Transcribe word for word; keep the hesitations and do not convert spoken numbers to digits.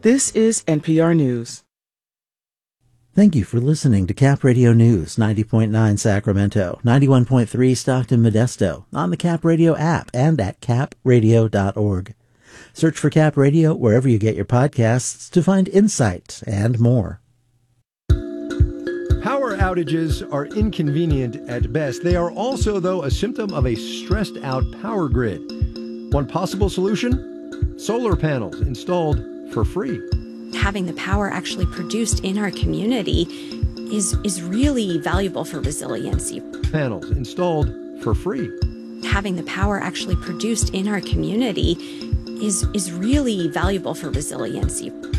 This is N P R News. Thank you for listening to Cap Radio News, ninety point nine Sacramento, ninety-one point three Stockton Modesto, on the Cap Radio app and at cap radio dot org. Search for Cap Radio wherever you get your podcasts to find insight and more. Power outages are inconvenient at best. They are also, though, a symptom of a stressed-out power grid. One possible solution? Solar panels installed for free. Having the power actually produced in our community is, is really valuable for resiliency. Panels installed for free. Having the power actually produced in our community is, is really valuable for resiliency.